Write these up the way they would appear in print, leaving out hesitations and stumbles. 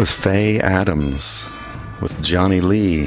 was Faye Adams with Johnny Lee,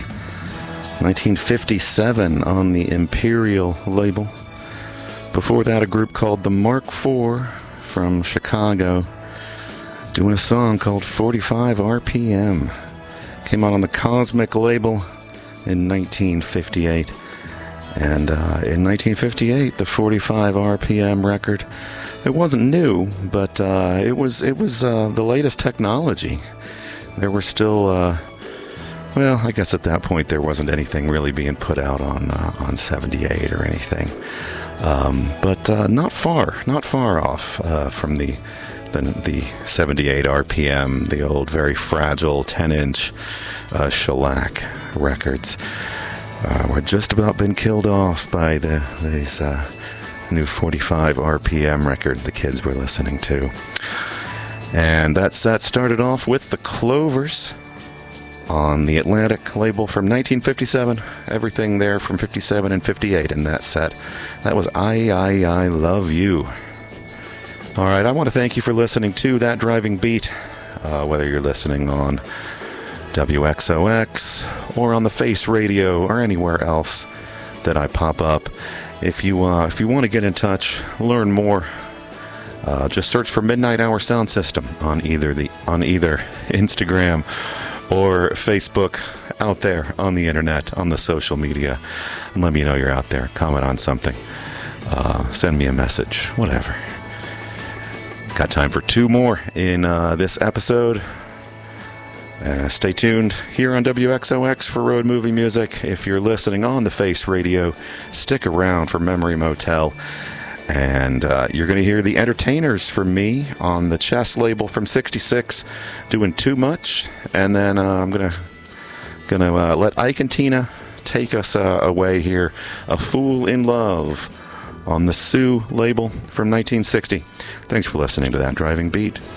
1957 on the Imperial label. Before that, a group called the Mark IV from Chicago, doing a song called 45 RPM. Came out on the Cosmic label in 1958. And in 1958, the 45 RPM record, it wasn't new, but it was the latest technology. There were still, well, I guess at that point there wasn't anything really being put out on 78 or anything. But not far off from the 78 RPM, the old very fragile 10-inch shellac records. Were just about been killed off by these new 45 RPM records the kids were listening to. And that set started off with the Clovers on the Atlantic label from 1957. Everything there from 57 and 58 in that set. That was I Love You. All right, I want to thank you for listening to That Driving Beat, whether you're listening on WXOX or on the Face Radio or anywhere else that I pop up. If you want to get in touch, learn more, just search for Midnight Hour Sound System on either Instagram or Facebook, out there on the internet, on the social media, and let me know you're out there. Comment on something, send me a message, whatever. Got time for two more in this episode. Stay tuned here on WXOX for Road Movie Music. If you're listening on the Face Radio, stick around for Memory Motel. And you're going to hear the Entertainers from me on the Chess label from 66, doing Too Much. And then I'm gonna let Ike and Tina take us away here. A Fool in Love on the Sue label from 1960. Thanks for listening to That Driving Beat.